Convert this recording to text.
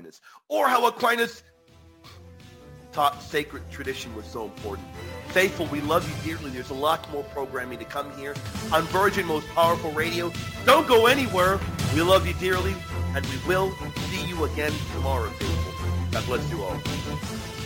Aquinas, or how Aquinas taught sacred tradition was so important. Faithful, we love you dearly. There's a lot more programming to come here on Virgin Most Powerful Radio. Don't go anywhere. We love you dearly, and we will see you again tomorrow, faithful. God bless you all.